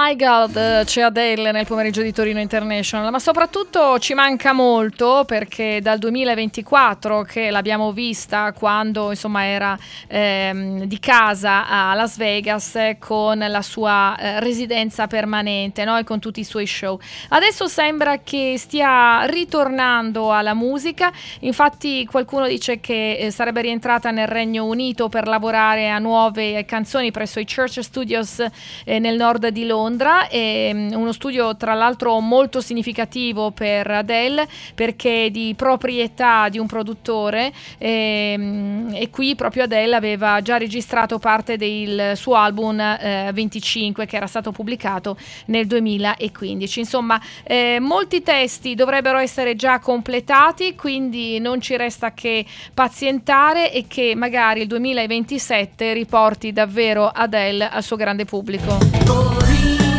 my God, c'è Adele nel pomeriggio di Torino International, ma soprattutto ci manca molto perché dal 2024 che l'abbiamo vista quando insomma era di casa a Las Vegas con la sua residenza permanente, no? E con tutti i suoi show. Adesso sembra che stia ritornando alla musica, infatti qualcuno dice che sarebbe rientrata nel Regno Unito per lavorare a nuove canzoni presso i Church Studios nel nord di Londra, uno studio tra l'altro molto significativo per Adele perché è di proprietà di un produttore, e qui proprio Adele aveva già registrato parte del suo album 25 che era stato pubblicato nel 2015. Insomma, molti testi dovrebbero essere già completati, quindi non ci resta che pazientare e che magari il 2027 riporti davvero Adele al suo grande pubblico.